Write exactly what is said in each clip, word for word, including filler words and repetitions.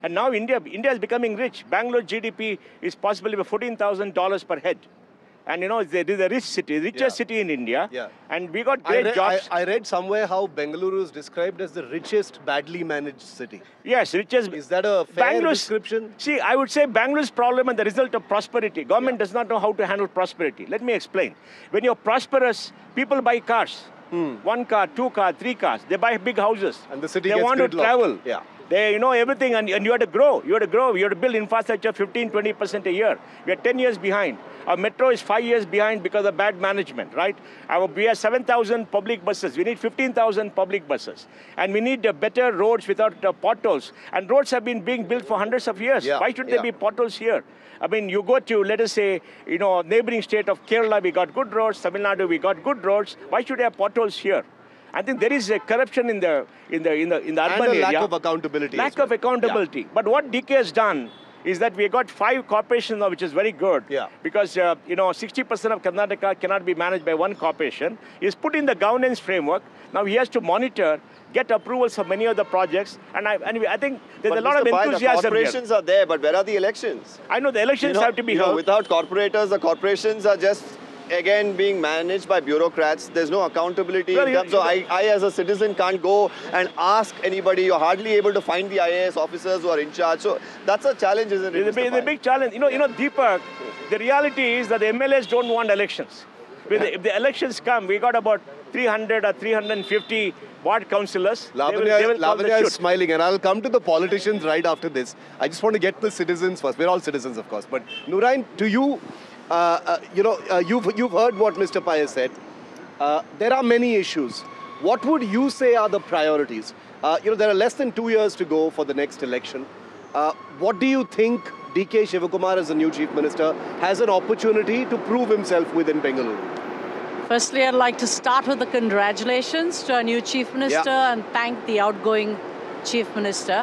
And now India, India is becoming rich. Bangalore G D P is possibly fourteen thousand dollars per head. And you know, it is a rich city, richest yeah. city in India. Yeah. And we got great I read, jobs. I, I read somewhere how Bengaluru is described as the richest, badly managed city. Yes, richest. Is that a fair description? See, I would say Bangalore's problem and the result of prosperity. Government yeah. does not know how to handle prosperity. Let me explain. When you're prosperous, people buy cars. Hmm. One car, two cars, three cars. They buy big houses. And the city they gets want to travel. Yeah. They, you know, everything, and, and you have to grow. You have to grow. You have to build infrastructure fifteen, twenty percent a year. We are ten years behind. Our metro is five years behind because of bad management, right? Our, we have seven thousand public buses. We need fifteen thousand public buses. And we need uh, better roads without uh, potholes. And roads have been being built for hundreds of years. Yeah. Why should yeah. there be potholes here? I mean, you go to, let us say, you know, neighboring state of Kerala, we got good roads. Tamil Nadu, we got good roads. Why should there have potholes here? I think there is a corruption in the in the in the in the urban and a area. lack of accountability. Lack of accountability. Yeah. But what D K has done is that we got five corporations now, which is very good. Yeah. Because uh, you know, sixty percent of Karnataka cannot be managed by one corporation. He's put in the governance framework. Now he has to monitor, get approvals for many of the projects, and I and I think there's but a lot Mister of Pai, enthusiasm the corporations here. are there, but where are the elections? I know the elections you know, have to be you held. know, without corporators, the corporations are just again being managed by bureaucrats. There's no accountability well, in terms of I, I as a citizen can't go and ask anybody. You're hardly able to find the I A S officers who are in charge. So that's a challenge, isn't it? It's a, it's a big challenge. You know, you know, Deepak, the reality is that the M L As don't want elections. With the, if the elections come, we got about three hundred or three hundred fifty ward councillors. Lavanya, Lavanya is smiling, and I'll come to the politicians right after this. I just want to get the citizens first. We're all citizens, of course. But Noorine, to you, Uh, uh, you know, uh, you've, you've heard what Mister Pai has said. Uh, there are many issues. What would you say are the priorities? Uh, you know, there are less than two years to go for the next election. Uh, what do you think D K Shivakumar, as the new Chief Minister, has an opportunity to prove himself within Bengaluru? Firstly, I'd like to start with the congratulations to our new Chief Minister yeah. and thank the outgoing Chief Minister.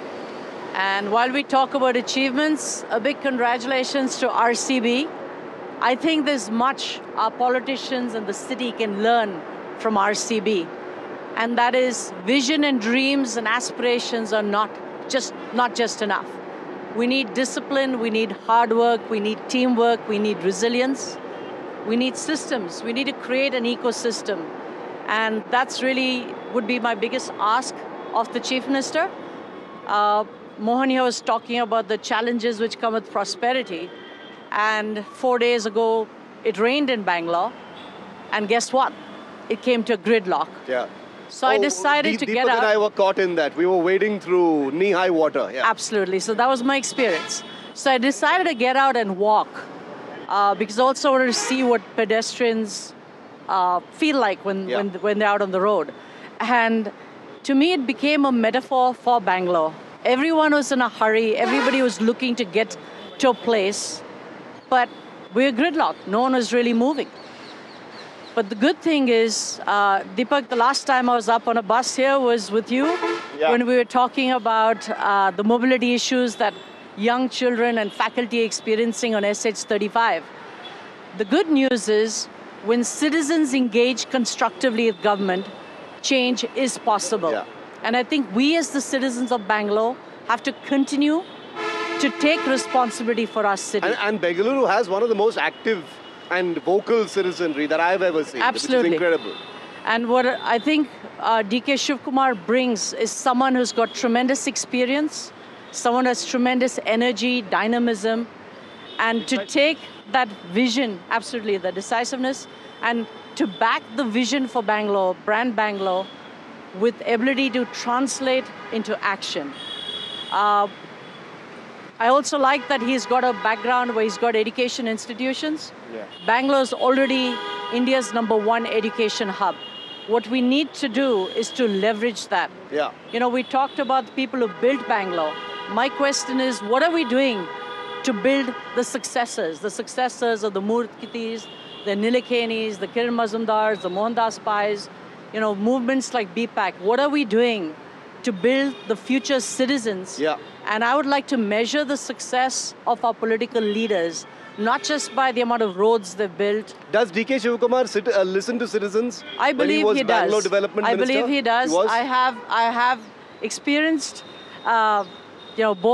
And while we talk about achievements, a big congratulations to R C B. I think there's much our politicians and the city can learn from R C B. And that is vision and dreams and aspirations are not just, not just enough. We need discipline, we need hard work, we need teamwork, we need resilience. We need systems, we need to create an ecosystem. And that's really would be my biggest ask of the Chief Minister. Uh, Mohan here was talking about the challenges which come with prosperity. And four days ago, it rained in Bangalore. And guess what? It came to a gridlock. Yeah. So oh, I decided Deep, to Deepak get out. and I were caught in that. We were wading through knee-high water. Yeah. Absolutely. So that was my experience. So I decided to get out and walk. Uh, because I also wanted to see what pedestrians uh, feel like when, yeah. when, when they're out on the road. And to me, it became a metaphor for Bangalore. Everyone was in a hurry. Everybody was looking to get to a place. But we're gridlocked. No one was really moving. But the good thing is, uh, Deepak, the last time I was up on a bus here was with you yeah. when we were talking about uh, the mobility issues that young children and faculty experiencing on S H thirty-five. The good news is, when citizens engage constructively with government, change is possible. Yeah. And I think we as the citizens of Bangalore have to continue to take responsibility for our city. And, and Bengaluru has one of the most active and vocal citizenry that I've ever seen. Absolutely. Which is incredible. And what I think uh, D K Shivakumar brings is someone who's got tremendous experience, someone who has tremendous energy, dynamism, and to take that vision, absolutely, the decisiveness, and to back the vision for Bangalore, brand Bangalore, with ability to translate into action. Uh, I also like that he's got a background where he's got education institutions. Yeah. Bangalore is already India's number one education hub. What we need to do is to leverage that. Yeah. You know, we talked about the people who built Bangalore. My question is, what are we doing to build the successors, the successors of the Murthy's, the Nilekanis, the Kiran Mazumdars, the Mohandas Pais, you know, movements like B PAC. What are we doing to build the future citizens? Yeah. And I would like to measure the success of our political leaders, not just by the amount of roads they've built. Does D K Shivakumar sit, uh, listen to citizens? I believe when he, was he Bangalore does. Development I Minister? believe he does. He was? I have, I have experienced, uh, you know, both.